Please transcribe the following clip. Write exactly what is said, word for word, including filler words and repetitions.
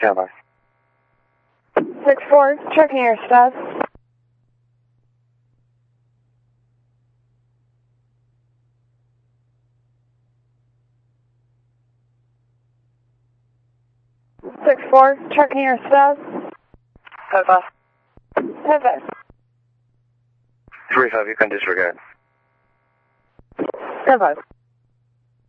Stand by. six four, checking your stuff. six four, checking your stuff. Pivot. Pivot. three five, you can disregard. Pivot.